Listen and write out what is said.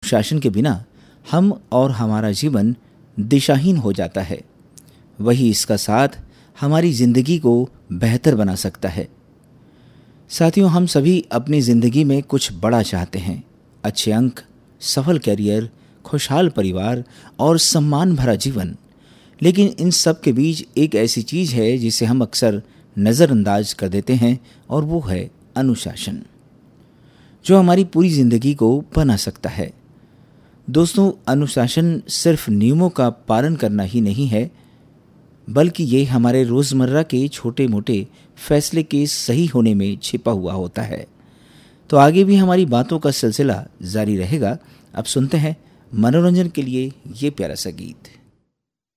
अनुशासन के बिना हम और हमारा जीवन दिशाहीन हो जाता है। वही इसका साथ हमारी जिंदगी को बेहतर बना सकता है। साथियों, हम सभी अपनी जिंदगी में कुछ बड़ा चाहते हैं। अच्छे अंक, सफल करियर, खुशहाल परिवार और सम्मान भरा जीवन। लेकिन इन सब के बीच एक ऐसी चीज है जिसे हम अक्सर नज़रअंदाज कर देते हैं, और वो है अनुशासन, जो हमारी पूरी जिंदगी को बना सकता है। दोस्तों, अनुशासन सिर्फ नियमों का पालन करना ही नहीं है, बल्कि ये हमारे रोज़मर्रा के छोटे मोटे फैसले के सही होने में छिपा हुआ होता है। तो आगे भी हमारी बातों का सिलसिला जारी रहेगा। अब सुनते हैं मनोरंजन के लिए ये प्यारा सा गीत।